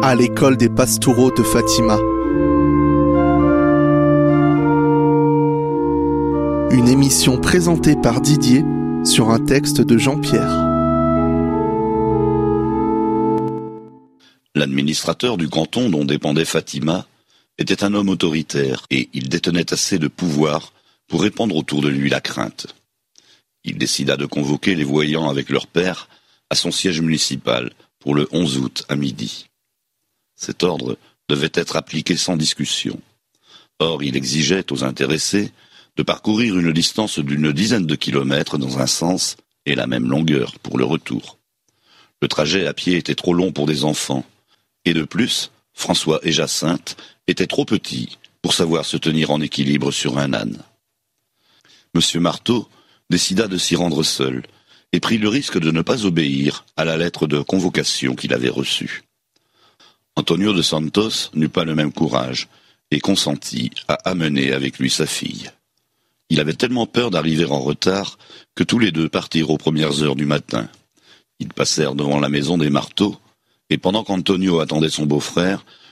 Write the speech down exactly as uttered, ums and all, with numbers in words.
à l'école des Pastoureaux de Fatima. Une émission présentée par Didier sur un texte de Jean-Pierre. L'administrateur du canton dont dépendait Fatima était un homme autoritaire et il détenait assez de pouvoir pour répandre autour de lui la crainte. Il décida de convoquer les voyants avec leur père à son siège municipal pour le onze août à midi. Cet ordre devait être appliqué sans discussion. Or, il exigeait aux intéressés de parcourir une distance d'une dizaine de kilomètres dans un sens et la même longueur pour le retour. Le trajet à pied était trop long pour des enfants, et de plus, François et Jacinthe étaient trop petits pour savoir se tenir en équilibre sur un âne. Monsieur Marteau décida de s'y rendre seul, et prit le risque de ne pas obéir à la lettre de convocation qu'il avait reçue. Antonio de Santos n'eut pas le même courage, et consentit à amener avec lui sa fille. Il avait tellement peur d'arriver en retard que tous les deux partirent aux premières heures du matin. Ils passèrent devant la maison des Marteaux, et pendant qu'Antonio attendait son beau-frère,